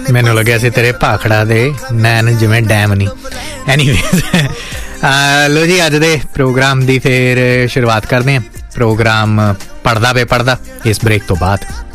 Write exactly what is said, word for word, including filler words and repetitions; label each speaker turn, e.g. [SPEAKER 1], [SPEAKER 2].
[SPEAKER 1] ਮੈਨੂੰ ਲੱਗਿਆ ਸੀ ਤੇਰੇ ਭਾਖੜਾ ਦੇ ਨੈਣ ਜਿਵੇਂ ਡੈਮ ਨਹੀਂ। ਐਨੀਵੇਜ਼ ਲੋ ਜੀ, ਅੱਜ ਦੇ ਪ੍ਰੋਗਰਾਮ ਦੀ ਫਿਰ ਸ਼ੁਰੂਆਤ ਕਰਦੇ ਹਾਂ। ਪ੍ਰੋਗਰਾਮ ਪੜ੍ਹਦਾ ਵੇ ਪੜ੍ਹਦਾ ਇਸ ਬ੍ਰੇਕ ਤੋਂ ਬਾਅਦ।